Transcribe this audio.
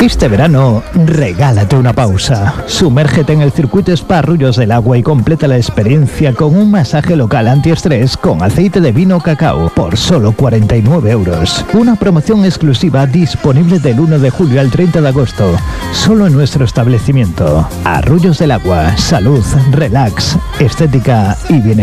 Este verano, regálate una pausa. Sumérgete en el circuito Spa Arroyos del Agua y completa la experiencia con un masaje local antiestrés con aceite de vino cacao por solo 49 euros. Una promoción exclusiva disponible del 1 de julio al 30 de agosto. Solo en nuestro establecimiento. Arroyos del Agua. Salud, relax, estética y bienestar.